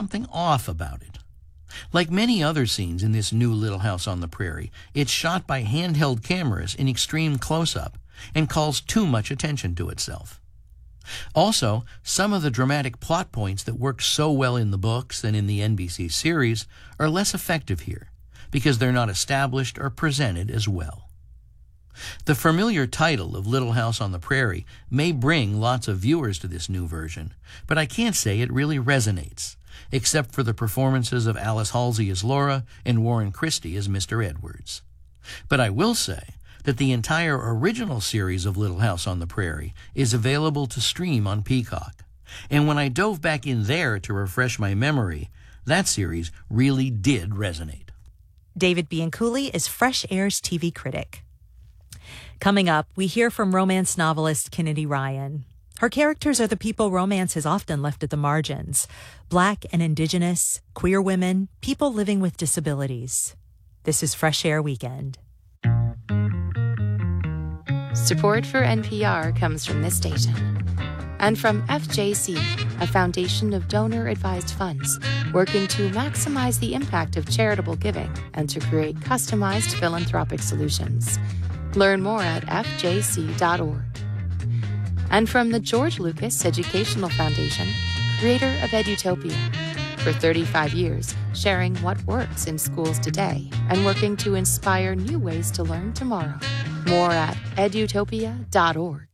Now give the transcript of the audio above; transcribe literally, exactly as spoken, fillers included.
something off about it. Like many other scenes in this new Little House on the Prairie, it's shot by handheld cameras in extreme close-up and calls too much attention to itself. Also, some of the dramatic plot points that work so well in the books and in the N B C series are less effective here because they're not established or presented as well. The familiar title of Little House on the Prairie may bring lots of viewers to this new version, but I can't say it really resonates, except for the performances of Alice Halsey as Laura and Warren Christie as Mister Edwards. But I will say that the entire original series of Little House on the Prairie is available to stream on Peacock. And when I dove back in there to refresh my memory, that series really did resonate. David Bianculli is Fresh Air's T V critic. Coming up, we hear from romance novelist Kennedy Ryan. Her characters are the people romance has often left at the margins: Black and Indigenous, queer women, people living with disabilities. This is Fresh Air Weekend. Support for N P R comes from this station and from F J C, a foundation of donor-advised funds working to maximize the impact of charitable giving and to create customized philanthropic solutions. Learn more at f j c dot org. And from the George Lucas Educational Foundation, creator of Edutopia. For thirty-five years, sharing what works in schools today and working to inspire new ways to learn tomorrow. More at edutopia dot org.